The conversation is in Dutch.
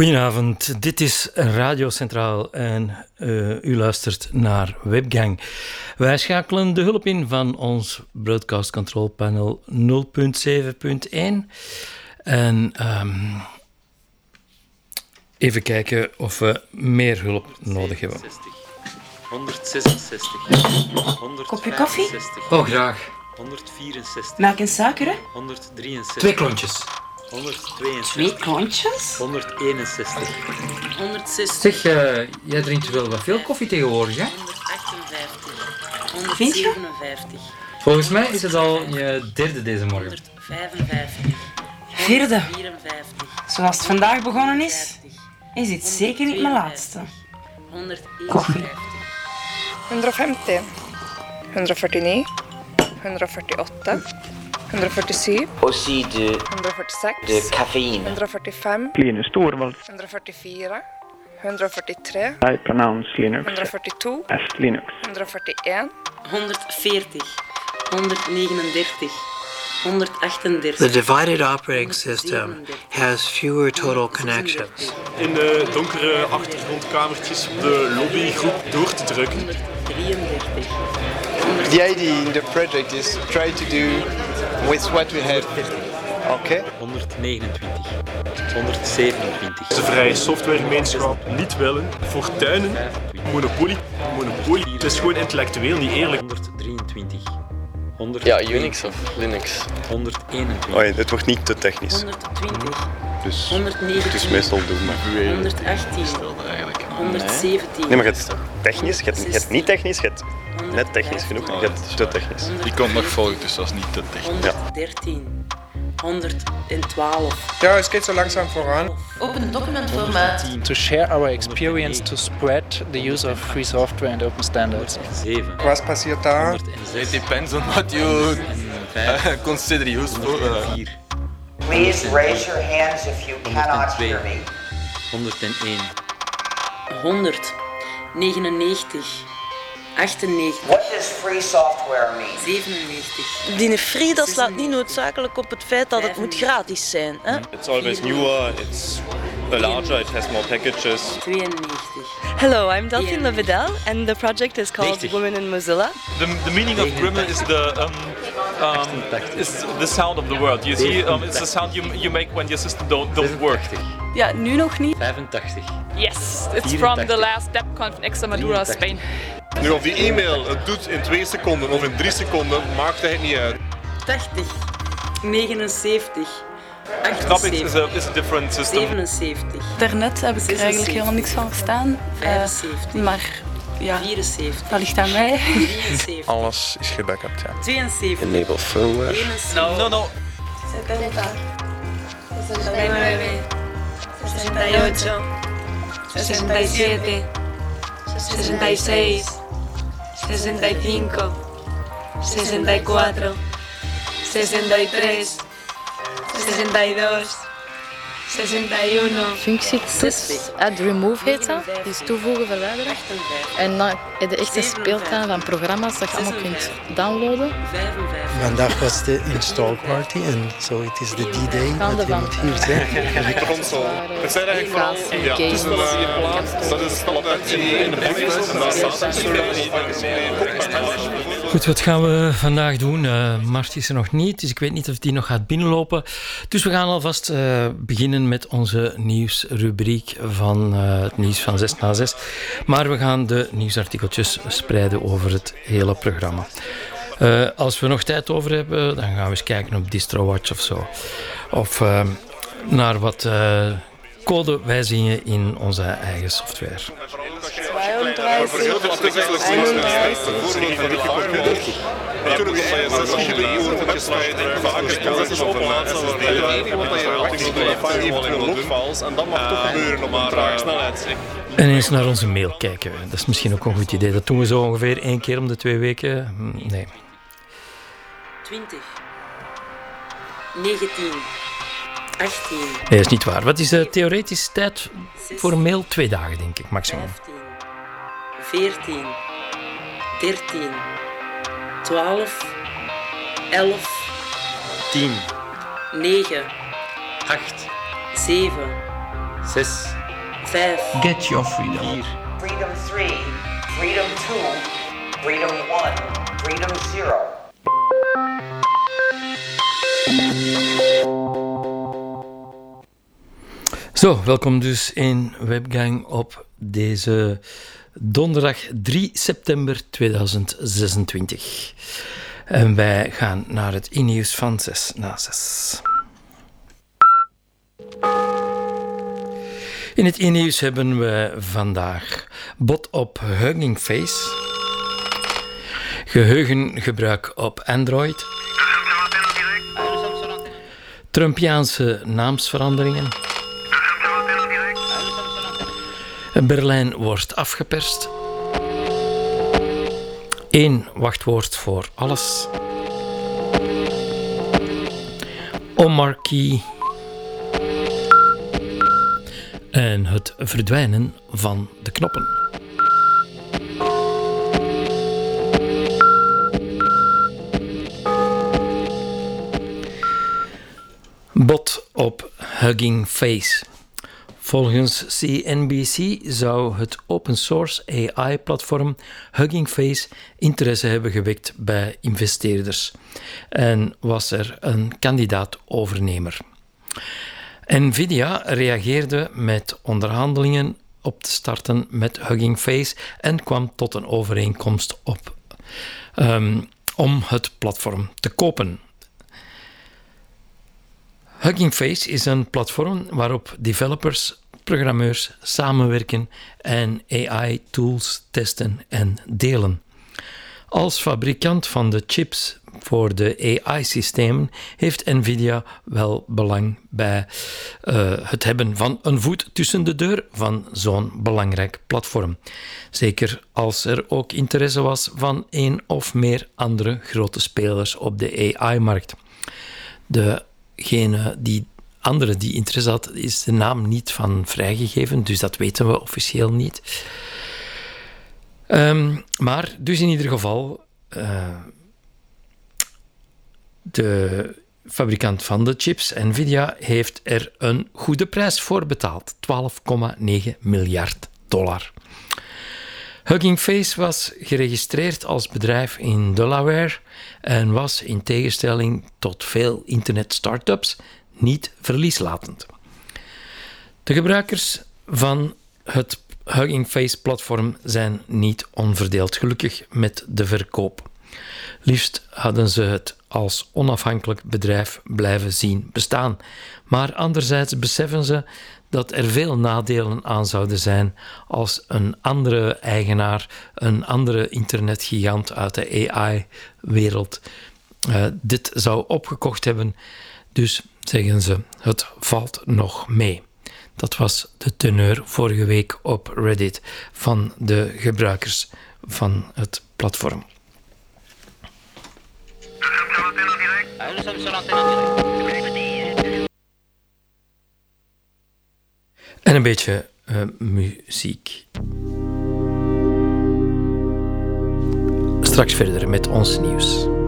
Goedenavond, dit is Radio Centraal en u luistert naar Webgang. Wij schakelen de hulp in van ons Broadcast Control Panel 0.7.1 en even kijken of we meer hulp nodig hebben. 166. Kopje koffie? Oh, graag. 164. Melk en suiker, hè? 163. 2 klontjes. 162. 2 klontjes? 161. 160. Zeg, jij drinkt wel wat veel koffie tegenwoordig, hè? 158. Vind je? 157. Volgens mij is het al je derde deze morgen. 155. Vierde. 154. Zoals het vandaag begonnen is dit zeker niet mijn laatste. 151. 150, 149, 148, 147, Aussi de 146, caféine. 145, Linus Torvalds. 144, 143, I pronounce Linux 142, as Linux. 141, 140. 139. 138. The divided operating system has fewer total connections. In de donkere achtergrondkamertjes op de lobbygroep door te drukken. 133. The idea in the project is try to do with what we have. Okay. 129. 127. De vrije softwaregemeenschap niet willen. Fortuinen. Monopolie. Het is gewoon intellectueel niet eerlijk. 123. Ja, Unix of Linux. 121. Oh ja, dit wordt niet te technisch. 120. Dus 119. het is meestal doen, maar... 118. 117. Nee, maar je hebt technisch, je hebt niet technisch, je hebt net technisch genoeg, je hebt te technisch. Die komt nog volgen, dus dat is niet te technisch. 113. 112. Ja, het gaat zo langzaam vooraan. Open documentformaat. To share our experience to spread the use of free software and open standards. 7. Wat passiert daar? It depends on what you consider useful. 4. Please raise your hands if you cannot hear me. 101. 100. 99. 98. What does free software mean? 97. Die free, dat slaat niet noodzakelijk op het feit dat het moet gratis zijn. Hè? It's always newer, it's larger, it has more packages. 92. Hello, I'm Delphine Levedel and the project is called 90. Women in Mozilla. The meaning of Gremlin is the sound of the word. You see, it's the sound you make when your system don't work. Ja, nu nog niet. 85. Yes, it's from the last DEPCON in Extremadura, Spain. Nu of die e-mail het doet in 2 seconden of in 3 seconden, maakt het niet uit. 80. 79. Graphics 78. is a different system. 77. Daarnet heb ik er eigenlijk helemaal niks van verstaan. 75. Maar ja, 74. dat ligt aan mij. 73. Alles is gebackupt, ja. 72. Enable firmware. 71. No. 70. 69. 68. 67. 66. 65. 64. 63. 62. 61. Functie add remove heet dat. Dus toevoegen, verwijderen. En dan heb je echt een speeltuin van programma's dat je allemaal kunt downloaden. 55. Vandaag was de install party en zo het is de D-Day dat je moet hier zijn. De console. Het zijn eigenlijk vooral het is een plaat, dat is standaard in de business en dat staat Goed, wat gaan we vandaag doen? Mart is er nog niet, dus ik weet niet of die nog gaat binnenlopen. Dus we gaan alvast beginnen met onze nieuwsrubriek van het nieuws van 6 na 6. Maar we gaan de nieuwsartikeltjes spreiden over het hele programma. Als we nog tijd over hebben, dan gaan we eens kijken op DistroWatch of zo. Of naar wat codewijzigingen in onze eigen software. 32. En dat mag toch gebeuren op een trage snelheid. En eens naar onze mail kijken. Dat is misschien ook een goed idee. Dat doen we zo ongeveer 1 keer om de 2 weken. Nee. 20. 19. 18. Nee, dat is niet waar. Wat is de theoretische tijd voor een mail? 2 dagen, denk ik, maximum. 14. 13. 12. 11. 10. 9. 8. 7. 6, 5, Get your freedom. 4, Freedom 3, Freedom 2, Freedom 1, Freedom 0. Zo, welkom dus in Webgang op deze donderdag 3 september 2026. En wij gaan naar het e-nieuws van 6 na 6. In het e-nieuws hebben we vandaag bot op Hugging Face, geheugengebruik op Android, Trumpiaanse naamsveranderingen, Berlijn wordt afgeperst, 1 wachtwoord voor alles, Omarchy en het verdwijnen van de knoppen. Bot op Hugging Face. Volgens CNBC zou het open source AI-platform Hugging Face interesse hebben gewekt bij investeerders en was er een kandidaat-overnemer. Nvidia reageerde met onderhandelingen op te starten met Hugging Face en kwam tot een overeenkomst om het platform te kopen. Hugging Face is een platform waarop developers, programmeurs samenwerken en AI-tools testen en delen. Als fabrikant van de chips voor de AI-systemen heeft Nvidia wel belang bij het hebben van een voet tussen de deur van zo'n belangrijk platform. Zeker als er ook interesse was van 1 of meer andere grote spelers op de AI-markt. Degene die interesse had, is de naam niet van vrijgegeven, dus dat weten we officieel niet. Maar dus in ieder geval, de fabrikant van de chips, Nvidia, heeft er een goede prijs voor betaald. $12,9 miljard. Hugging Face was geregistreerd als bedrijf in Delaware en was in tegenstelling tot veel internet-startups niet verlieslatend. De gebruikers van het Hugging Face-platform zijn niet onverdeeld gelukkig met de verkoop. Liefst hadden ze het als onafhankelijk bedrijf blijven zien bestaan, maar anderzijds beseffen ze dat er veel nadelen aan zouden zijn als een andere eigenaar, een andere internetgigant uit de AI-wereld dit zou opgekocht hebben. Dus zeggen ze, het valt nog mee. Dat was de teneur vorige week op Reddit van de gebruikers van het platform. En een beetje muziek. Straks verder met ons nieuws.